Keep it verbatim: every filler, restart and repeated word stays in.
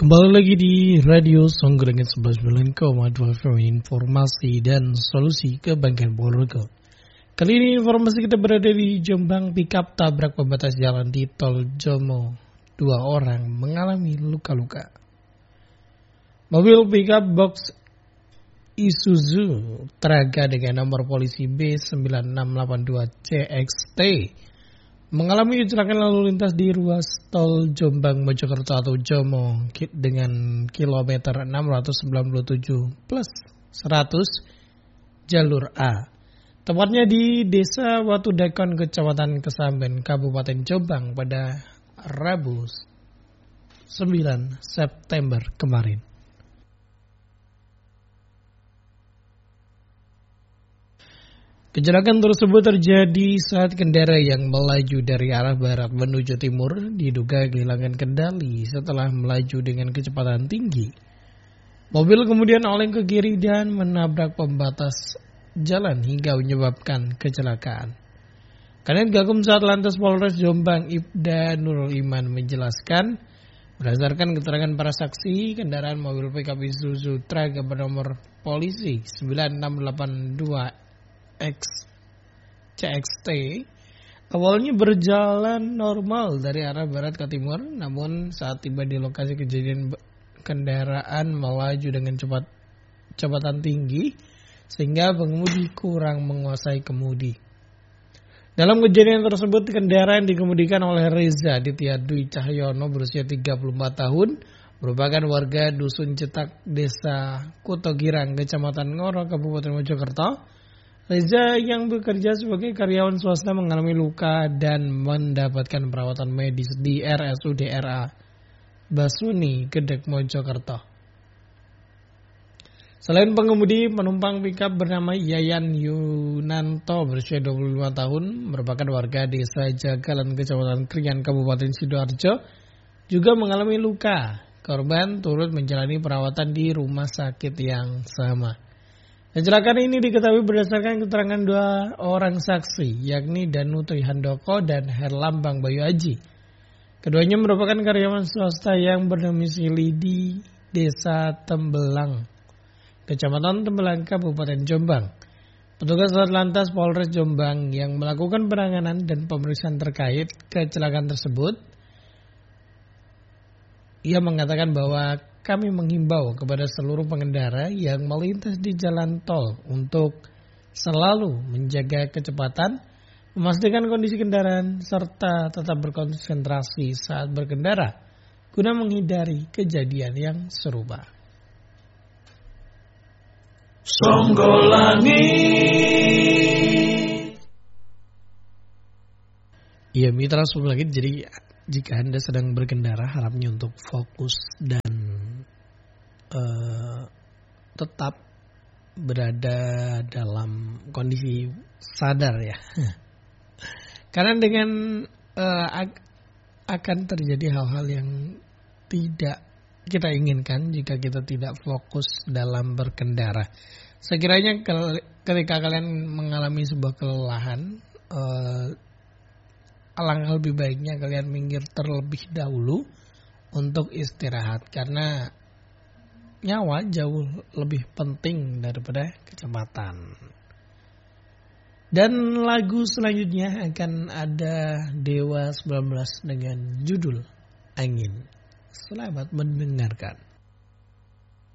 Kembali lagi di Radio Songgolengit sebelas sembilan koma dua F M, informasi dan solusi kebanggaan Ponorogo. Kali ini informasi kita berada di Jombang, pickup tabrak pembatas jalan di Tol Jomo. Dua orang mengalami luka-luka. Mobil pickup box Isuzu Traga dengan nomor polisi B sembilan enam delapan dua C X T mengalami kecelakaan lalu lintas di ruas tol Jombang Mojokerto atau Jomo dengan kilometer enam ratus sembilan puluh tujuh plus seratus jalur A. Tepatnya di Desa Watu Dakon, Kecamatan Kesamben, Kabupaten Jombang pada Rabu sembilan September kemarin. Kecelakaan tersebut terjadi saat kendaraan yang melaju dari arah barat menuju timur diduga kehilangan kendali setelah melaju dengan kecepatan tinggi. Mobil kemudian oleng ke kiri dan menabrak pembatas jalan hingga menyebabkan kecelakaan. Kanit Gakum Satlantas Polres Jombang Ibda Nurul Iman menjelaskan, berdasarkan keterangan para saksi, kendaraan mobil pickup Isuzu Traga bernomor polisi sembilan enam delapan dua X C X T awalnya berjalan normal dari arah barat ke timur, namun saat tiba di lokasi kejadian kendaraan melaju dengan cepat kecepatan tinggi sehingga pengemudi kurang menguasai kemudi. Dalam kejadian tersebut, kendaraan dikemudikan oleh Reza Ditya Dwi Cahyono berusia tiga puluh empat tahun, merupakan warga Dusun Cetak, Desa Kutogirang, Kecamatan Ngoro, Kabupaten Mojokerto. Reza yang bekerja sebagai karyawan swasta mengalami luka dan mendapatkan perawatan medis di R S U D R A Basuni, Gedek, Mojokerto. Selain pengemudi, penumpang pickup bernama Yayan Yunanto berusia dua puluh lima tahun, merupakan warga Desa Jagalan, Kecamatan Krian, Kabupaten Sidoarjo, juga mengalami luka. Korban turut menjalani perawatan di rumah sakit yang sama. Kecelakaan ini diketahui berdasarkan keterangan dua orang saksi, yakni Danu Trihandoko dan Herlambang Bayu Aji. Keduanya merupakan karyawan swasta yang berdomisili di Desa Tembelang, Kecamatan Tembelang, Kabupaten Jombang. Petugas Satlantas Polres Jombang yang melakukan penanganan dan pemeriksaan terkait kecelakaan tersebut, ia mengatakan bahwa kami menghimbau kepada seluruh pengendara yang melintas di jalan tol untuk selalu menjaga kecepatan, memastikan kondisi kendaraan, serta tetap berkonsentrasi saat berkendara guna menghindari kejadian yang serupa. Songgolangit. Iya, mitra Songgolangit, jadi jika Anda sedang berkendara, harapnya untuk fokus dan uh, tetap berada dalam kondisi sadar ya. Karena dengan uh, akan terjadi hal-hal yang tidak kita inginkan jika kita tidak fokus dalam berkendara. Sekiranya ketika kalian mengalami sebuah kelelahan, uh, alangkah lebih baiknya kalian minggir terlebih dahulu untuk istirahat, karena nyawa jauh lebih penting daripada kecepatan. Dan lagu selanjutnya akan ada Dewa sembilan belas dengan judul Angin. Selamat mendengarkan.